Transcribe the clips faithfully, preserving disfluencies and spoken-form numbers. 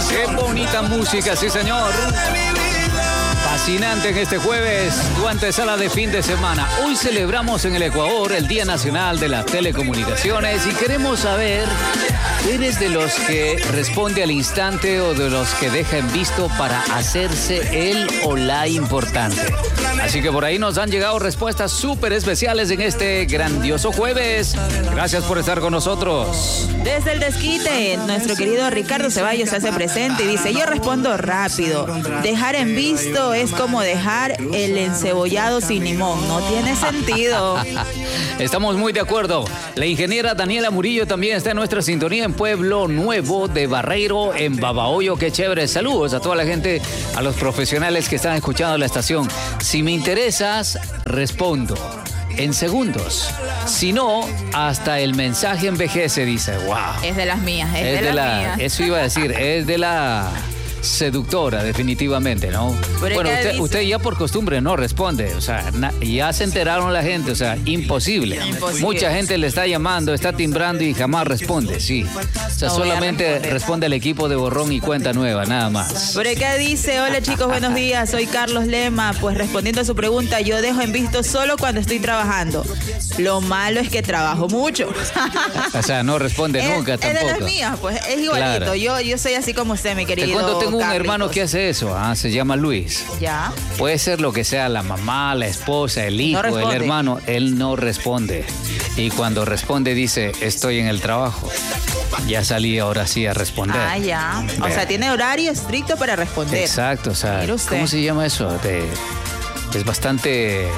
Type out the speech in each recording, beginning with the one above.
Qué bonita música, sí señor. Fascinante en este jueves, tu antesala de fin de semana. Hoy celebramos en el Ecuador el Día Nacional de las Telecomunicaciones y queremos saber, ¿eres de los que responde al instante o de los que deja en visto para hacerse el o la importante? Así que por ahí nos han llegado respuestas súper especiales en este grandioso jueves. Gracias por estar con nosotros. Desde el desquite, nuestro querido Ricardo Ceballos se hace presente y dice, yo respondo rápido. Dejar en visto es como dejar el encebollado sin limón. No tiene sentido. Estamos muy de acuerdo. La ingeniera Daniela Murillo también está en nuestra sintonía en Pueblo Nuevo de Barreiro, en Babahoyo. Qué chévere. Saludos a toda la gente, a los profesionales que están escuchando la estación. Si me interesas, respondo en segundos. Si no, hasta el mensaje envejece, dice. Wow. Es de las mías, es, es de, de las la, mías. Eso iba a decir, es de la seductora, definitivamente, ¿no? Bueno, usted, dice... usted ya por costumbre no responde, o sea, na, ya se enteraron la gente, o sea, imposible. imposible. Mucha gente le está llamando, está timbrando y jamás responde, sí. O sea, no solamente responde el equipo de borrón y cuenta nueva, nada más. Por acá dice, hola chicos, buenos días, soy Carlos Lema. Pues respondiendo a su pregunta, yo dejo en visto solo cuando estoy trabajando. Lo malo es que trabajo mucho. O sea, no responde es, nunca es tampoco. Es de las mías, pues es igualito. Claro. Yo, yo soy así como usted, mi querido. Te cuento, tengo un Carlitos. hermano que hace eso, ¿ah? Se llama Luis. Ya. Puede ser lo que sea, la mamá, la esposa, el hijo, no el hermano, él no responde. Y cuando responde dice, estoy en el trabajo. Ya salí ahora sí a responder. Ah, ya. Vea. O sea, tiene horario estricto para responder. Exacto, o sea, ¿cómo se llama eso? De, es bastante,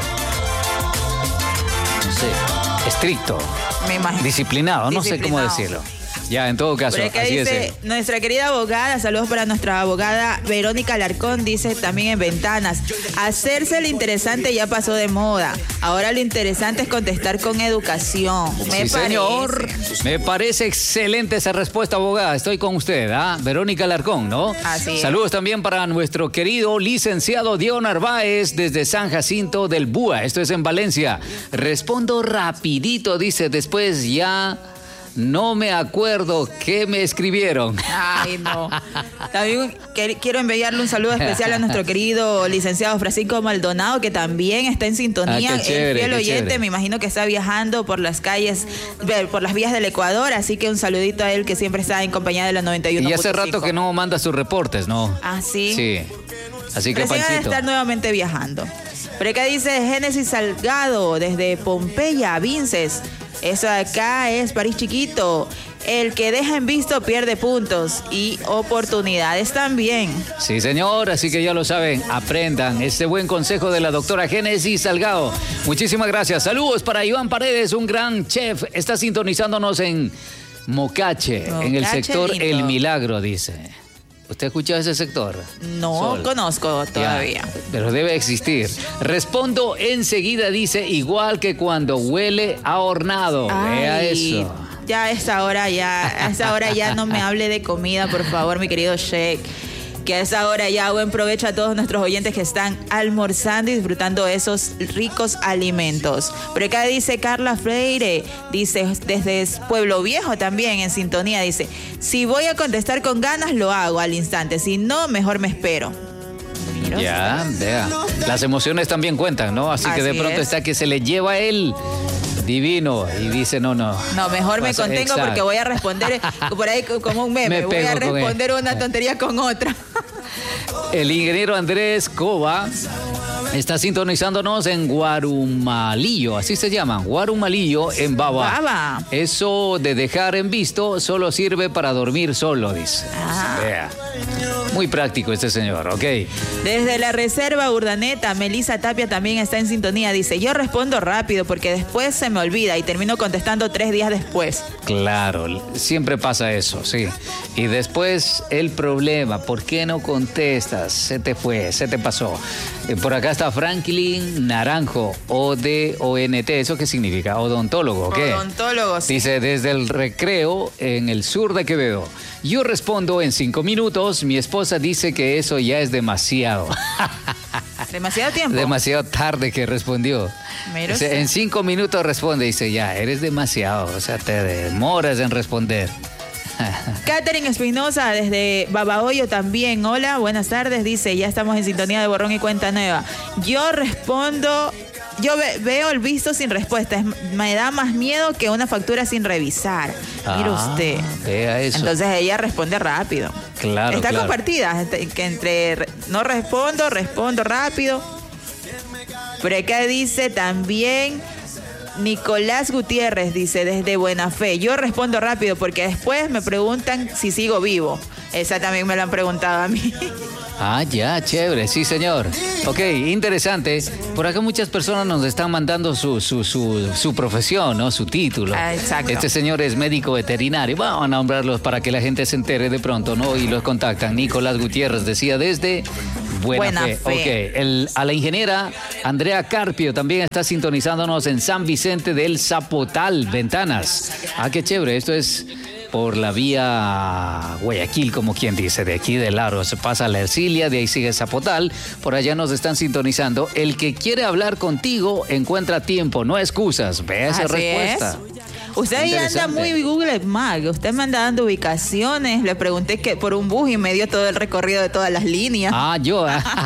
no sé, estricto. Me imagino. Disciplinado, no sé cómo decirlo. Ya, en todo caso, así dice, es. Nuestra querida abogada, saludos para nuestra abogada Verónica Alarcón, dice también en Ventanas, hacerse lo interesante ya pasó de moda. Ahora lo interesante es contestar con educación. Me sí, parece. señor. Me parece excelente esa respuesta, abogada. Estoy con usted, ¿ah? Verónica Alarcón, ¿no? Así es. Saludos también para nuestro querido licenciado Diego Narváez desde San Jacinto del Búa. Esto es en Valencia. Respondo rapidito, dice, después ya... No me acuerdo qué me escribieron. Ay, no. También quiero enviarle un saludo especial a nuestro querido licenciado Francisco Maldonado, que también está en sintonía. Ah, chévere, el fiel oyente, chévere. Me imagino que está viajando por las calles, por las vías del Ecuador, así que un saludito a él que siempre está en compañía de la noventa y uno. Y hace rato que no manda sus reportes, ¿no? Ah, sí. Sí. Así que Recién Panchito. de estar nuevamente viajando. Por acá dice Génesis Salgado, desde Pompeya, Vinces. Eso acá es París chiquito. El que deja en visto pierde puntos y oportunidades también. Sí, señor. Así que ya lo saben. Aprendan este buen consejo de la doctora Génesis Salgado. Muchísimas gracias. Saludos para Iván Paredes, un gran chef. Está sintonizándonos en Mocache, Mocache en el sector lindo. El Milagro, dice. ¿Usted ha escuchado ese sector? No Sol. Conozco todavía. Ya, pero debe existir. Respondo enseguida, dice, igual que cuando huele a hornado. Ay, vea eso. Ya a esa hora ya, a esa hora ya no me hable de comida, por favor, mi querido Sheikh. Que a esa hora ya buen provecho a todos nuestros oyentes que están almorzando y disfrutando esos ricos alimentos. Por acá dice Carla Freire, dice desde Pueblo Viejo también en sintonía, dice, si voy a contestar con ganas lo hago al instante, si no, mejor me espero. Mira ya, usted. Vea, las emociones también cuentan, ¿no? Así, Así que de pronto es. Está que se le lleva él. Divino, y dice no, no. No, mejor me contengo exacto. Porque voy a responder por ahí como un meme, me voy a responder una tontería con otra. El ingeniero Andrés Cova está sintonizándonos en Guarumalillo, así se llama, Guarumalillo en Baba. Baba. Eso de dejar en visto solo sirve para dormir solo, dice. Ah. Vea. Muy práctico este señor, ok. Desde la Reserva Urdaneta, Melissa Tapia también está en sintonía. Dice, yo respondo rápido porque después se me olvida y termino contestando tres días después. Claro, siempre pasa eso, sí. Y después el problema, ¿por qué no contestas? Se te fue, se te pasó. Eh, por acá está Franklin Naranjo, O D O N T. ¿Eso qué significa? Odontólogo, ¿qué? Odontólogo, sí. Dice, desde el Recreo, en el sur de Quevedo. Yo respondo en cinco minutos. Mi esposa dice que eso ya es demasiado. ¿Demasiado tiempo? Demasiado tarde que respondió. O sea, en cinco minutos responde y dice, ya, eres demasiado. O sea, te demoras en responder. Catherine Espinosa desde Babahoyo también. Hola, buenas tardes. Dice, ya estamos en sintonía de borrón y cuenta nueva. Yo respondo... Yo ve, veo el visto sin respuesta. Es, me da más miedo que una factura sin revisar. Ah, mira usted. Vea eso. Entonces ella responde rápido. Claro, Está claro. compartida. Que entre no respondo, respondo rápido. Por acá dice también Nicolás Gutiérrez, dice, desde Buena Fe. Yo respondo rápido porque después me preguntan si sigo vivo. Esa también me la han preguntado a mí. Ah, ya, chévere, sí, señor. Ok, interesante. Por acá muchas personas nos están mandando su, su, su, su profesión, ¿no? Su título. Ah, exacto. Este señor es médico veterinario. Vamos a nombrarlos para que la gente se entere de pronto, ¿no? Y los contactan. Nicolás Gutiérrez decía desde Buena, Buena Fe. Fe. Ok, el, a la ingeniera Andrea Carpio también está sintonizándonos en San Vicente del Zapotal, Ventanas. Ah, qué chévere, esto es... por la vía Guayaquil, como quien dice, de aquí de Laro se pasa a la Ercilia, de ahí sigue Zapotal, por allá nos están sintonizando. El que quiere hablar contigo encuentra tiempo, no excusas. Ve esa Así respuesta. Es. Usted ahí anda muy Google Maps, usted me anda dando ubicaciones, le pregunté que por un bus y me dio todo el recorrido de todas las líneas. Ah, yo.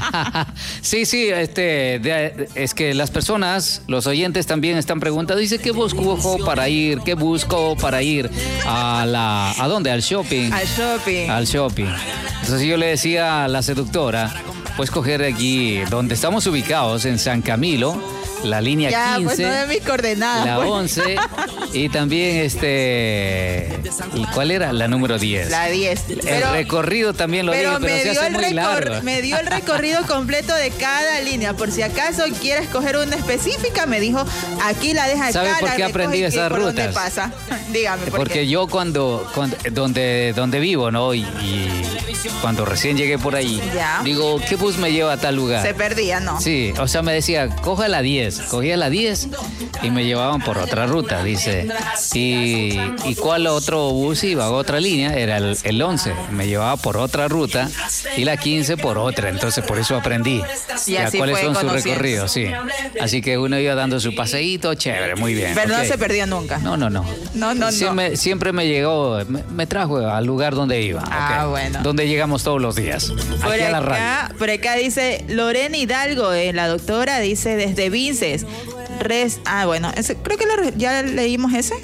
sí, sí, este, de, es que las personas, los oyentes también están preguntando, dice, ¿qué busco para ir? ¿Qué busco para ir a la, ¿a dónde? Al shopping. Al shopping. Al shopping. Entonces yo le decía a la seductora, pues coger aquí donde estamos ubicados, en San Camilo, la línea ya, quince, pues no de mis coordenadas, la pues. once y también este, ¿y cuál era? La número diez. La diez. El Pero, recorrido también lo pero digo, pero me se dio hace el muy recor- largo. me dio el recorrido completo de cada línea. Por si acaso quieres coger una específica, me dijo, aquí la deja acá. ¿Sabe por la qué recoge aprendí y esas por rutas? dónde pasa. Dígame, ¿por Porque qué? yo cuando, cuando donde, donde vivo, ¿no? Y, y cuando recién llegué por ahí, Ya. digo, ¿qué bus me lleva a tal lugar? Se perdía, ¿no? Sí, o sea, me decía, coge la diez. Cogía la diez y me llevaban por otra ruta, dice. Y, y cuál otro bus iba a otra línea, era el, el once. Me llevaba por otra ruta y la quince por otra. Entonces, por eso aprendí Y ya así cuáles fue son sus conociendo. recorridos, sí. Así que uno iba dando su paseíto, chévere, muy bien. Pero ok. no se perdió nunca. No, no, no. No, no, no. Siempre, siempre me llegó, me, me trajo al lugar donde iba. Ah, ok. bueno. Donde llegamos todos los días. Por Aquí a la radio. acá, por acá dice Lorena Hidalgo, eh, la doctora, dice desde Vinces. Res, ah, bueno, ese, creo que lo, ya leímos ese.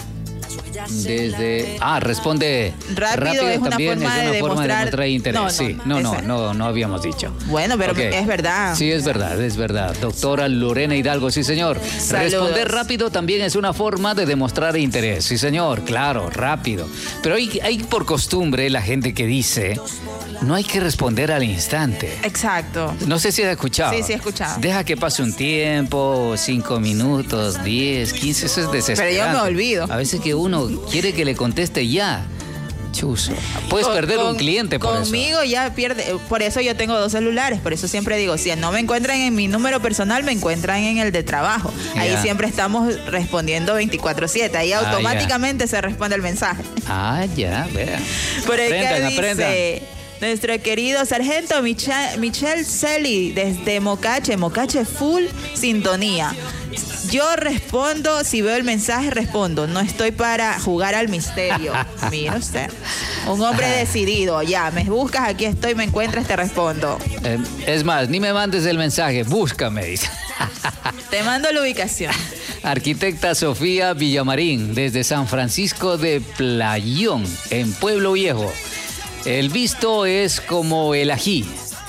Desde. Ah, responde Rápido, rápido es una también forma es una de forma de demostrar- demostrar interés. No, no, sí, no, no, esa. no, no habíamos dicho. Bueno, pero Ok. es verdad. Sí, es verdad, es verdad. Doctora Lorena Hidalgo, sí, señor. Saludos. Responder rápido también es una forma de demostrar interés. Sí, señor, claro, rápido. Pero hay, hay por costumbre la gente que dice, no hay que responder al instante. Exacto. No sé si has escuchado. Sí, sí he escuchado. Deja que pase un tiempo, cinco minutos, diez, quince, eso es desesperante. Pero yo me olvido. A veces que uno quiere que le conteste ya. Chuzo. Puedes Con- perder con- un cliente por Conmigo ya pierde. Por eso yo tengo dos celulares. Por eso siempre digo, si no me encuentran en mi número personal, me encuentran en el de trabajo. Ahí Ya. siempre estamos respondiendo veinticuatro siete. Ahí Ah, automáticamente se responde el mensaje. eso. Ah, ya, vea. Por acá Aprendan, dice aprendan. nuestro querido sargento Micha- Michelle Celi desde Mocache, Mocache full sintonía. Yo respondo, si veo el mensaje, respondo. No estoy para jugar al misterio. Mira usted. Un hombre decidido. Ya, me buscas, aquí estoy, me encuentras, te respondo. Eh, es más, ni me mandes el mensaje, búscame, dice. Te mando la ubicación. Arquitecta Sofía Villamarín, desde San Francisco de Playón, en Pueblo Viejo. El visto es como el ají.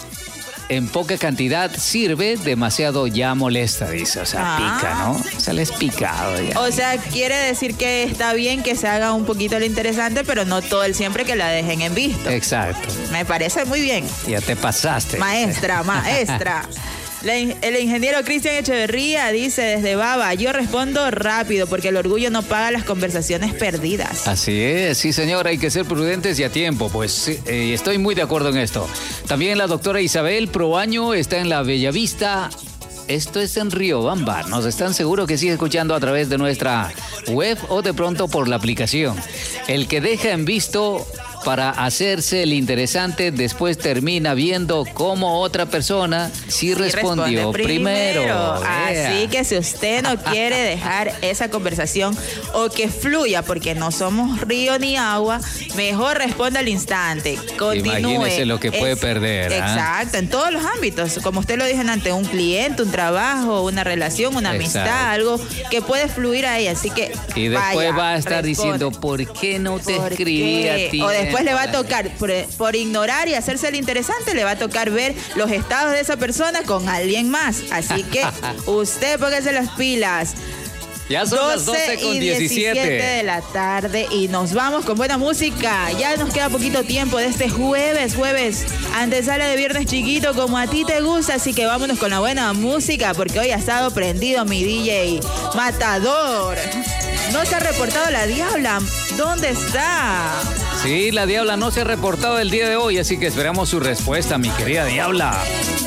En poca cantidad sirve, demasiado ya molesta, dice. O sea, Ah. pica, ¿no? O sea, le es picado ya. O sea, quiere decir que está bien que se haga un poquito lo interesante, pero no todo el siempre que la dejen en visto. Exacto. Me parece muy bien. Ya te pasaste. Maestra, maestra. La in- el ingeniero Cristian Echeverría dice desde Baba, yo respondo rápido porque el orgullo no paga las conversaciones perdidas. Así es, sí señor, hay que ser prudentes y a tiempo, pues sí, eh, estoy muy de acuerdo en esto. También la doctora Isabel Proaño está en la Bellavista. Esto es en Riobamba. Nos están seguros que sigue escuchando a través de nuestra web o de pronto por la aplicación. El que deja en visto para hacerse el interesante, después termina viendo cómo otra persona sí, sí respondió primero. primero. Así que si usted no quiere dejar esa conversación o que fluya, porque no somos río ni agua, mejor responda al instante. Continúe. Imagínese lo que puede es, perder. Exacto, ¿eh? En todos los ámbitos. Como usted lo dijo antes, un cliente, un trabajo, una relación, una amistad, exacto, algo que puede fluir ahí. Así que y después vaya, va a estar responde. diciendo, ¿por qué no te escribí a ti? O después le va a tocar, por, por ignorar y hacerse el interesante, le va a tocar ver los estados de esa persona con alguien más. Así que usted póngase las pilas. Ya son las doce con diecisiete de la tarde y nos vamos con buena música. Ya nos queda poquito tiempo de este jueves, jueves, antesala de viernes chiquito como a ti te gusta. Así que vámonos con la buena música porque hoy ha estado prendido mi D J Matador. No se ha reportado la Diabla. ¿Dónde está? Sí, la Diabla no se ha reportado el día de hoy, así que esperamos su respuesta, mi querida Diabla.